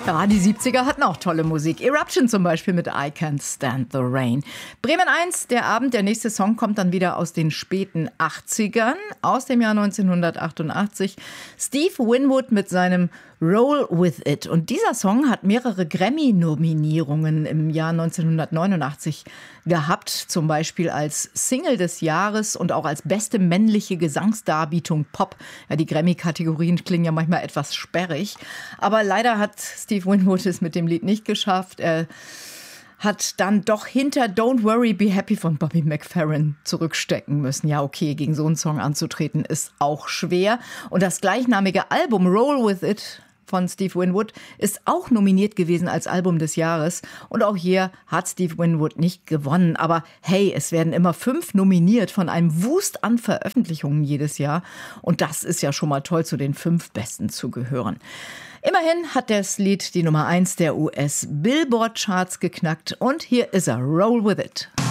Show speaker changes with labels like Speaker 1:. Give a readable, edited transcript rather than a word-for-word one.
Speaker 1: Ja, die 70er hatten auch tolle Musik. Eruption zum Beispiel mit I Can't Stand the Rain. Bremen 1, der Abend, der nächste Song kommt dann wieder aus den späten 80ern, aus dem Jahr 1988. Steve Winwood mit seinem Roll With It. Und dieser Song hat mehrere Grammy-Nominierungen im Jahr 1989 gehabt. Zum Beispiel als Single des Jahres und auch als beste männliche Gesangsdarbietung Pop. Ja, die Grammy-Kategorien klingen ja manchmal etwas sperrig. Aber leider hat Steve Winwood es mit dem Lied nicht geschafft. Er hat dann doch hinter Don't Worry, Be Happy von Bobby McFerrin zurückstecken müssen. Ja, okay, gegen so einen Song anzutreten ist auch schwer. Und das gleichnamige Album Roll With It von Steve Winwood ist auch nominiert gewesen als Album des Jahres. Und auch hier hat Steve Winwood nicht gewonnen. Aber hey, es werden immer 5 nominiert von einem Wust an Veröffentlichungen jedes Jahr. Und das ist ja schon mal toll, zu den 5 Besten zu gehören. Immerhin hat das Lied die Nummer 1 der US-Billboard-Charts geknackt. Und hier ist er, Roll With It.